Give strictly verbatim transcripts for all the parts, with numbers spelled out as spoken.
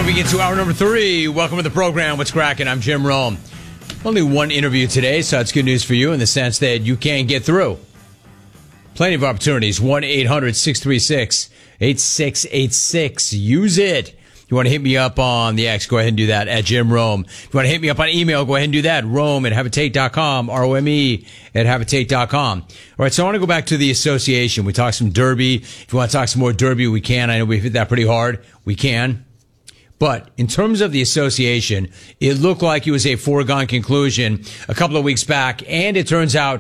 We get to hour number three. Welcome to the program. What's cracking? I'm Jim Rome. Only one interview today, so that's good news for you in the sense that you can get through. Plenty of opportunities. one eight hundred six three six eight six eight six. Use it. If you want to hit me up on the X, go ahead and do that at Jim Rome. If you want to hit me up on email, go ahead and do that. Rome at habitate dot com. R O M E at habitate dot com. All right, so I want to go back to the association. We talked some Derby. If you want to talk some more Derby, we can. I know we've hit that pretty hard. We can. But in terms of the association, it looked like it was a foregone conclusion a couple of weeks back, and it turns out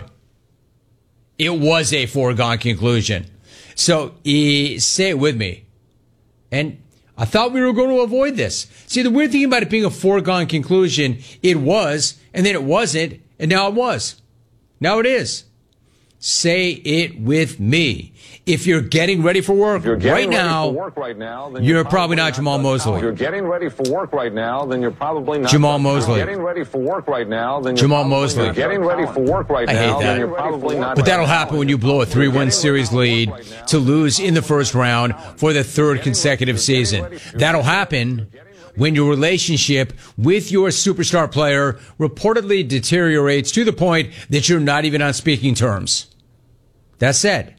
it was a foregone conclusion. So eh, say it with me. And I thought we were going to avoid this. See, the weird thing about it being a foregone conclusion, it was, and then it wasn't, and now it was. Now it is. Say it with me. If you're getting ready for work you're right ready now, for work right now then you're, you're probably, probably not Jamal Mosley. If you're getting ready for work right now, then you're probably not Jamal Mosley. You're getting ready for work right now, then you're Jamal probably, Mosley. You're getting ready for work right I hate now, that. then you're probably not. But that'll happen when you blow a three one series lead to lose in the first round for the third consecutive season. That'll happen when your relationship with your superstar player reportedly deteriorates to the point that you're not even on speaking terms. That said,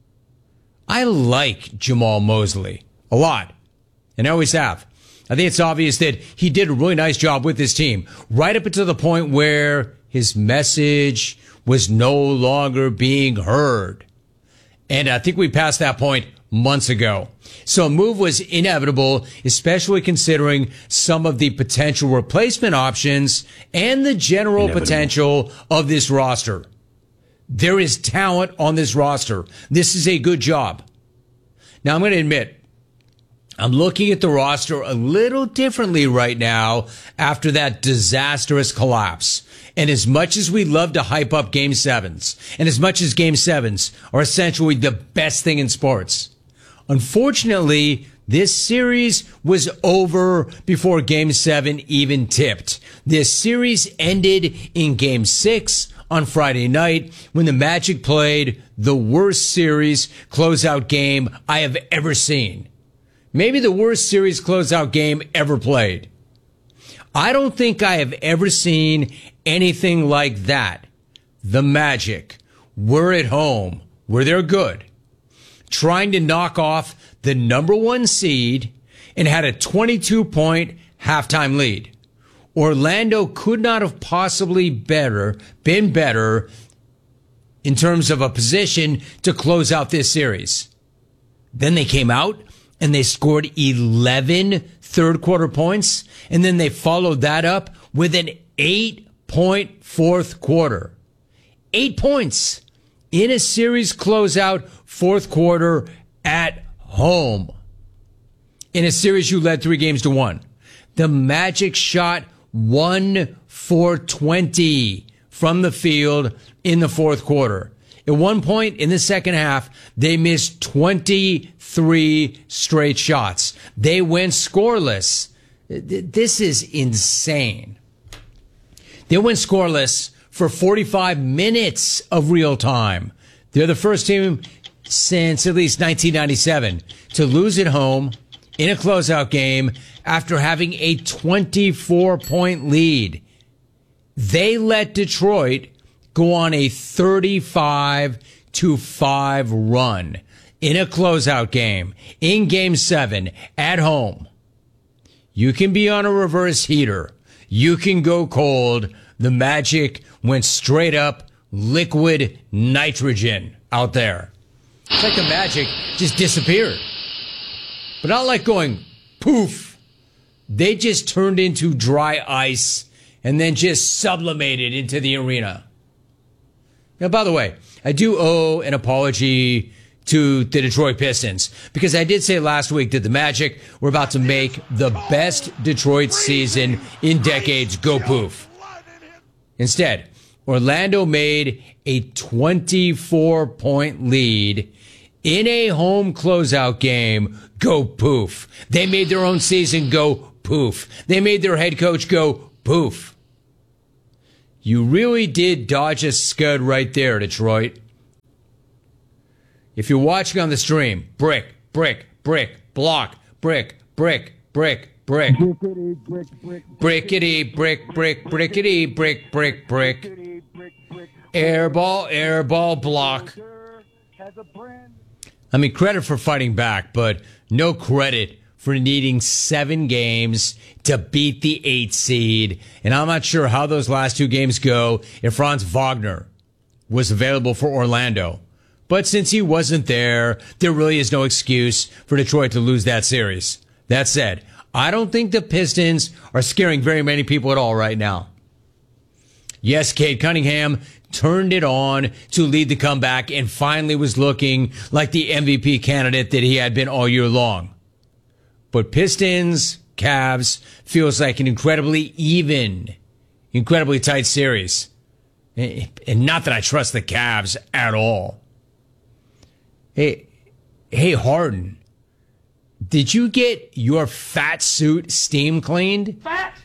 I like Jamal Mosley a lot, and I always have. I think it's obvious that he did a really nice job with his team, right up until the point where his message was no longer being heard. And I think we passed that point months ago. So a move was inevitable, especially considering some of the potential replacement options and the general inevitable. potential of this roster. There is talent on this roster. This is a good job. Now, I'm going to admit, I'm looking at the roster a little differently right now after that disastrous collapse. And as much as we love to hype up Game sevens, and as much as Game sevens are essentially the best thing in sports, unfortunately, this series was over before Game seven even tipped. This series ended in Game six on Friday night when the Magic played the worst series closeout game I have ever seen. Maybe the worst series closeout game ever played. I don't think I have ever seen anything like that. The Magic were at home, where they're good, trying to knock off the number one seed and had a twenty-two point halftime lead. Orlando could not have possibly better been better in terms of a position to close out this series. Then they came out and they scored eleven third quarter points, and then they followed that up with an eight point fourth quarter. Eight points in a series closeout fourth quarter at home. In a series you led three games to one. The Magic shot one for twenty from the field in the fourth quarter. At one point in the second half, they missed twenty-three straight shots. They went scoreless. This is insane. They went scoreless for forty-five minutes of real time. They're the first team since at least nineteen ninety-seven to lose at home in a closeout game after having a twenty-four point lead. They let Detroit go on a thirty-five to five run in a closeout game in Game seven at home. You can be on a reverse heater. You can go cold. The Magic went straight up liquid nitrogen out there. It's like the Magic just disappeared. But not like going poof. They just turned into dry ice and then just sublimated into the arena. Now, by the way, I do owe an apology to the Detroit Pistons because I did say last week that the Magic were about to make the best Detroit season in decades go poof. Instead, Orlando made a twenty-four point lead in a home closeout game go poof. They made their own season go poof. They made their head coach go poof. You really did dodge a scud right there, Detroit. If you're watching on the stream, brick, brick, brick, block, brick, brick, brick, brick. Brickety, brick, brick, brickety, brick, brick, brick. Air ball, air ball, block. I mean, credit for fighting back, but no credit for needing seven games to beat the eight seed. And I'm not sure how those last two games go if Franz Wagner was available for Orlando. But since he wasn't there, there really is no excuse for Detroit to lose that series. That said, I don't think the Pistons are scaring very many people at all right now. Yes, Cade Cunningham turned it on to lead the comeback and finally was looking like the M V P candidate that he had been all year long. But Pistons, Cavs feels like an incredibly even, incredibly tight series. And not that I trust the Cavs at all. Hey, hey, Harden, did you get your fat suit steam cleaned? Fat?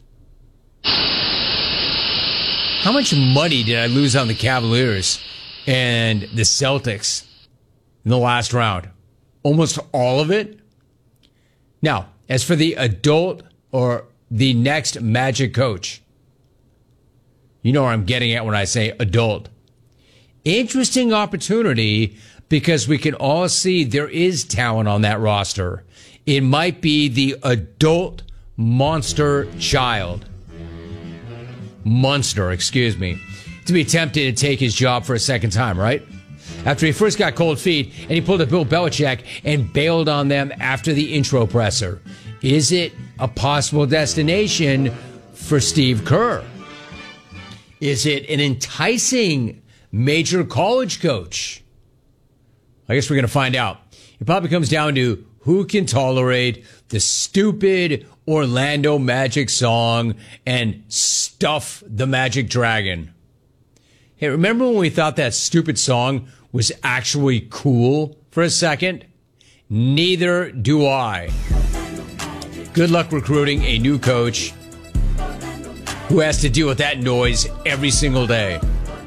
How much money did I lose on the Cavaliers and the Celtics in the last round? Almost all of it? Now, as for the adult or the next Magic coach, you know where I'm getting at when I say adult. Interesting opportunity because we can all see there is talent on that roster. It might be the adult monster child. Monster, excuse me. To be tempted to take his job for a second time, right? After he first got cold feet and he pulled a Bill Belichick and bailed on them after the intro presser. Is it a possible destination for Steve Kerr? Is it an enticing major college coach? I guess we're going to find out. It probably comes down to who can tolerate the stupid Orlando Magic song and stuff the Magic Dragon. Hey, remember when we thought that stupid song was actually cool for a second? Neither do I. Good luck recruiting a new coach who has to deal with that noise every single day.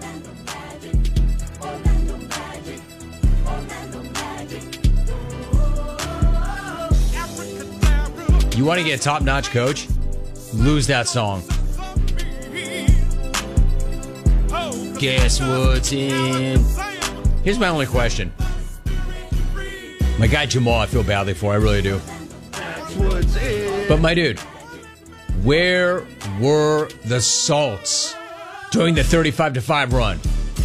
You want to get a top-notch coach? Lose that song. Guess what's in? Here's my only question. My guy Jamal, I feel badly for. I really do. But my dude, where were the Salts during the thirty-five to five run?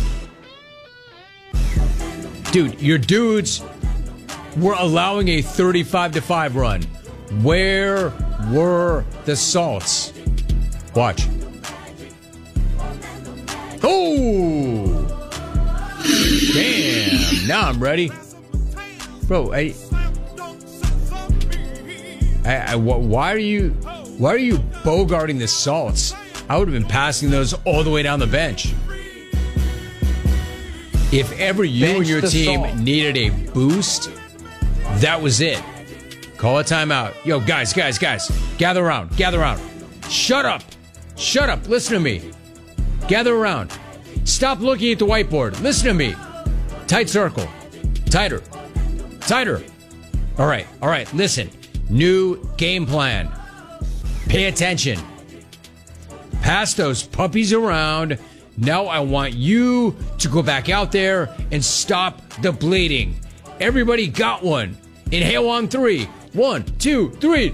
Dude, your dudes were allowing a thirty-five to five run. Where were the Salts? Watch. Oh! Damn. Now I'm ready. Bro, I, I, I, why are you, why are you bogarting the Salts? I would have been passing those all the way down the bench. If ever you bench and your team salt. needed a boost, that was it. Call a timeout. Yo, guys, guys, guys, gather around, gather around. Shut up. Shut up. Listen to me. Gather around. Stop looking at the whiteboard. Listen to me. Tight circle. Tighter. Tighter. All right. All right. Listen. New game plan. Pay attention. Pass those puppies around. Now I want you to go back out there and stop the bleeding. Everybody got one. Inhale on three. One, two, three.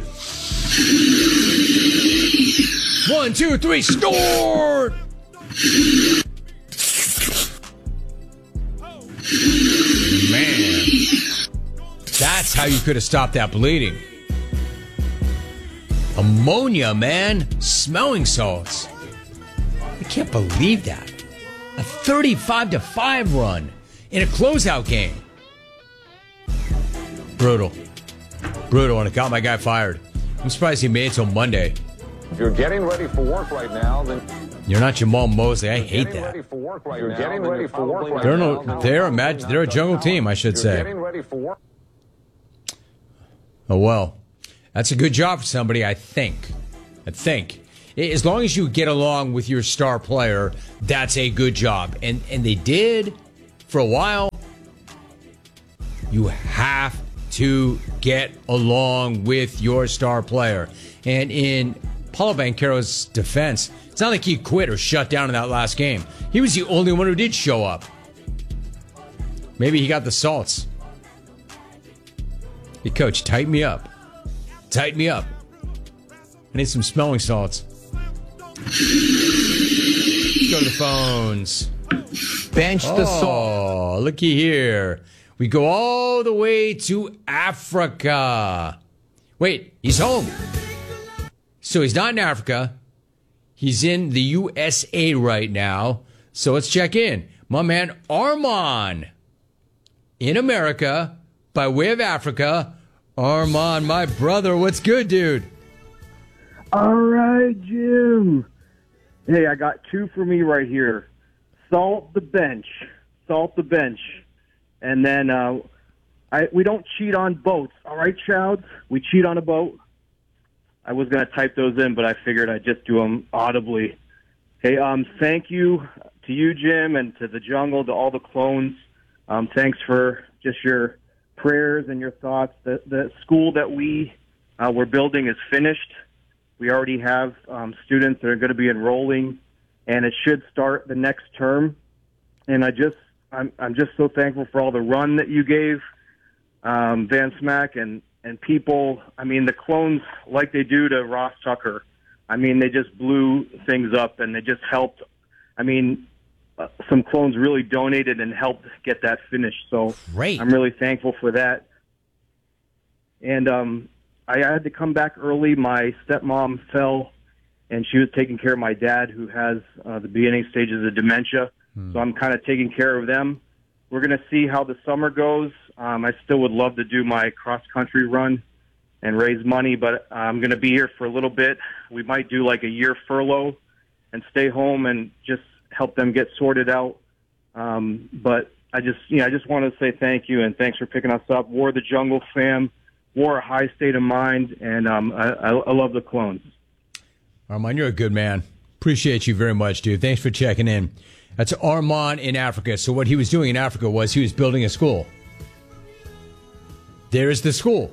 One, two, three. Snort! Man. That's how you could have stopped that bleeding. Ammonia, man. Smelling salts. I can't believe that. A thirty-five to five run in a closeout game. Brutal. Brutal, and it got my guy fired. I'm surprised he made it till Monday. If you're getting ready for work right now, then... You're not Jamal Mosley. I hate that. Ready for work right you're now, getting ready for work right they're now. No, they're, a mag- they're a jungle team, I should you're say. Getting ready for work. Oh, well. That's a good job for somebody, I think. I think. As long as you get along with your star player, that's a good job. And and they did for a while. You have to get along with your star player. And in Paolo Banchero's defense, it's not like he quit or shut down in that last game. He was the only one who did show up. Maybe he got the salts. Hey, coach, tighten me up. Tighten me up. I need some smelling salts. Let's go to the phones. Bench the oh, salt. Looky here. We go all the way to Africa. Wait, he's home. So he's not in Africa. He's in the U S A right now. So let's check in. My man Armand in America by way of Africa. Armand, my brother, what's good, dude? All right, Jim. Hey, I got two for me right here. Salt the bench. Salt the bench. And then uh, I we don't cheat on boats. All right, Chouds? We cheat on a boat. I was going to type those in, but I figured I'd just do them audibly. Hey, um, thank you to you, Jim, and to the jungle, to all the clones. Um, thanks for just your prayers and your thoughts. The, the school that we uh, we're building is finished. We already have um, students that are going to be enrolling, and it should start the next term. And I just, I'm, I'm just so thankful for all the run that you gave, um, Van Smack, and, and people. I mean, the clones, like they do to Ross Tucker, I mean, they just blew things up, and they just helped. I mean, uh, some clones really donated and helped get that finished. So Great. I'm really thankful for that. And um, I had to come back early. My stepmom fell, and she was taking care of my dad, who has uh, the beginning stages of dementia. Hmm. So I'm kind of taking care of them. We're going to see how the summer goes. Um, I still would love to do my cross-country run and raise money, but I'm going to be here for a little bit. We might do like a year furlough and stay home and just help them get sorted out. Um, but I just, you know, I just want to say thank you, and thanks for picking us up. War the Jungle fam. Wore a high state of mind, and um, I, I, I love the clones. Armand, you're a good man. Appreciate you very much, dude. Thanks for checking in. That's Armand in Africa. So what he was doing in Africa was he was building a school. There's the school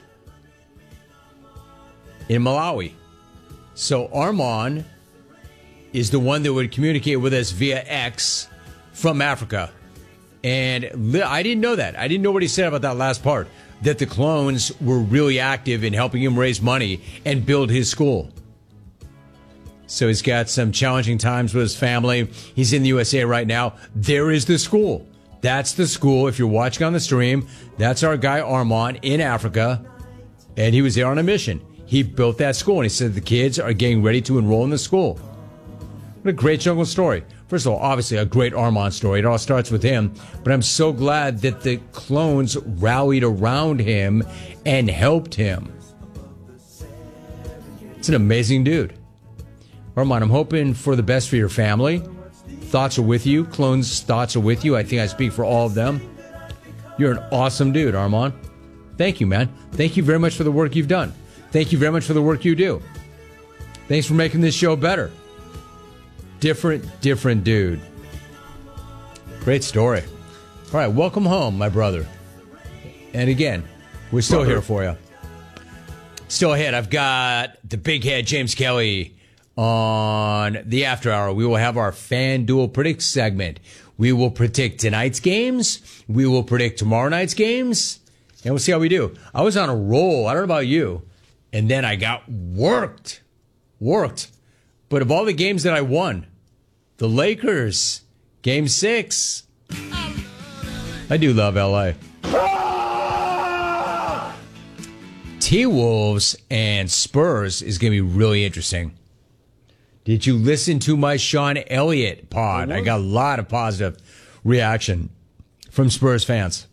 in Malawi. So Armand is the one that would communicate with us via X from Africa. And I didn't know that. I didn't know what he said about that last part, that the clones were really active in helping him raise money and build his school. So he's got some challenging times with his family. He's in the U S A right now. There is the school. That's the school. If you're watching on the stream, that's our guy Armand in Africa. And he was there on a mission. He built that school, and he said the kids are getting ready to enroll in the school. What a great jungle story. First of all, obviously a great Armand story. It all starts with him. But I'm so glad that the clones rallied around him and helped him. It's an amazing dude. Armand, I'm hoping for the best for your family. Thoughts are with you. Clones' thoughts are with you. I think I speak for all of them. You're an awesome dude, Armand. Thank you, man. Thank you very much for the work you've done. Thank you very much for the work you do. Thanks for making this show better. Different, different dude. Great story. All right, welcome home, my brother. And again, we're still brother. here for you. Still ahead, I've got the big head, James Kelly, on the After Hour. We will have our FanDuel Predict segment. We will predict tonight's games. We will predict tomorrow night's games. And we'll see how we do. I was on a roll. I don't know about you. And then I got worked. Worked. But of all the games that I won, the Lakers, game six. I do love L A. T-Wolves and Spurs is going to be really interesting. Did you listen to my Sean Elliott pod? I got a lot of positive reaction from Spurs fans.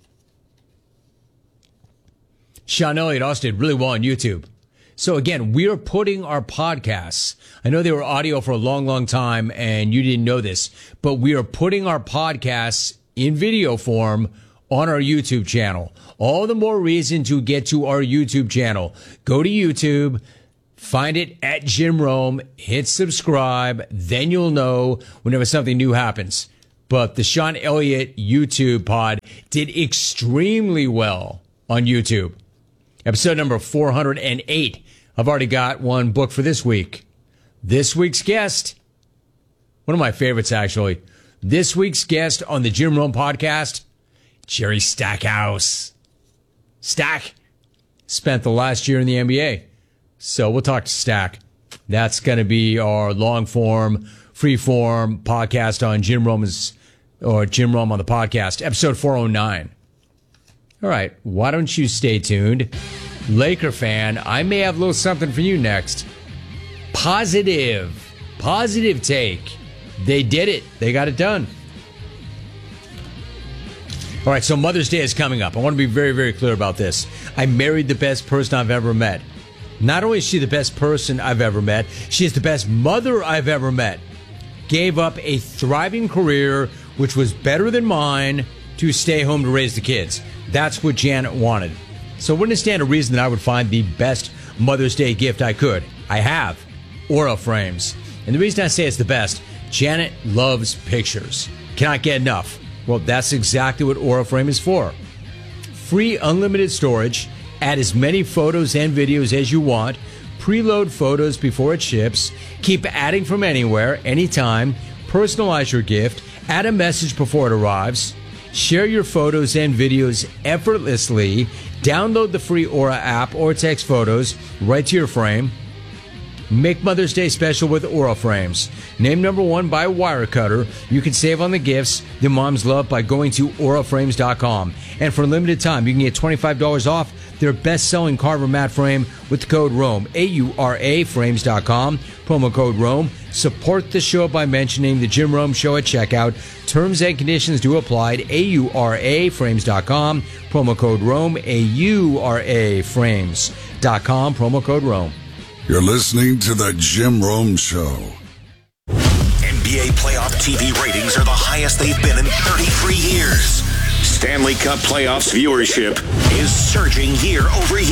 Sean Elliott also did really well on YouTube. So again, we are putting our podcasts, I know they were audio for a long, long time and you didn't know this, but we are putting our podcasts in video form on our YouTube channel. All the more reason to get to our YouTube channel. Go to YouTube, find it at Jim Rome, hit subscribe, then you'll know whenever something new happens. But the Sean Elliott YouTube pod did extremely well on YouTube. Episode number four hundred eight. I've already got one booked for this week. This week's guest, one of my favorites, actually. This week's guest on the Jim Rome podcast, Jerry Stackhouse. Stack spent the last year in the N B A. So we'll talk to Stack. That's going to be our long-form, free-form podcast on Jim Rome's, or Jim Rome on the podcast, episode four oh nine. All right, why don't you stay tuned? Laker fan, I may have a little something for you next. Positive, positive take. They did it. They got it done. All right, so Mother's Day is coming up. I want to be very, very clear about this. I married the best person I've ever met. Not only is she the best person I've ever met, she is the best mother I've ever met. Gave up a thriving career, which was better than mine, to stay home to raise the kids. That's what Janet wanted. So it wouldn't stand a reason that I would find the best Mother's Day gift I could. I have Aura frames. And the reason I say it's the best, Janet loves pictures. Cannot get enough. Well, that's exactly what Aura Frame is for. Free unlimited storage. Add as many photos and videos as you want. Preload photos before it ships. Keep adding from anywhere, anytime. Personalize your gift. Add a message before it arrives. Share your photos and videos effortlessly. Download the free Aura app or text photos right to your frame. Make Mother's Day special with Aura Frames. Named number one by Wirecutter. You can save on the gifts the moms love by going to aura frames dot com. And for a limited time, you can get twenty-five dollars off their best-selling Carver mat frame with the code ROME. A U R A frames dot com. Promo code ROME. Support the show by mentioning the Jim Rome Show at checkout. Terms and conditions do apply. A U R A frames dot com. Promo code ROME. A U R A frames dot com. Promo code ROME. You're listening to the Jim Rome Show. N B A playoff T V ratings are the highest they've been in thirty-three years. Stanley Cup playoffs viewership is surging year over year.